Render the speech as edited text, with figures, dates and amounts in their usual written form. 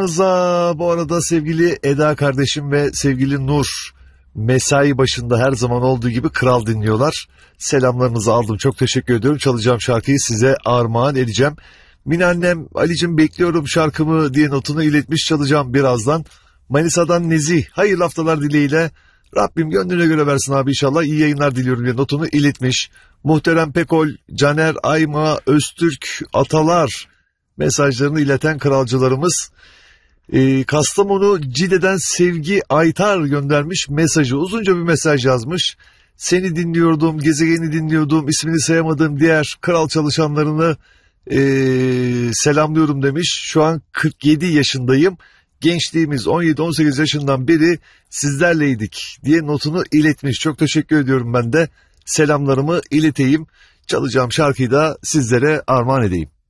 yayınımıza. Bu arada sevgili Eda kardeşim ve sevgili Nur mesai başında her zaman olduğu gibi kral dinliyorlar. Selamlarınızı aldım. Çok teşekkür ediyorum. Çalacağım şarkıyı size armağan edeceğim. Mine annem Ali'cim bekliyorum şarkımı diye notunu iletmiş, çalacağım birazdan. Manisa'dan Nezih hayırlı haftalar dileğiyle. Rabbim gönlüne göre versin abi inşallah. İyi yayınlar diliyorum diye notunu iletmiş. Muhterem Pekol, Caner, Ayma, Öztürk, Atalar mesajlarını ileten kralcılarımız. Kastamonu Cide'den Sevgi Aytar göndermiş mesajı. Uzunca bir mesaj yazmış. Seni dinliyordum, gezegeni dinliyordum, ismini sayamadığım diğer kral çalışanlarını selamlıyorum demiş. Şu an 47 yaşındayım. Gençliğimiz 17-18 yaşından beri sizlerleydik diye notunu iletmiş. Çok teşekkür ediyorum, ben de selamlarımı ileteyim. Çalacağım şarkıyı da sizlere armağan edeyim.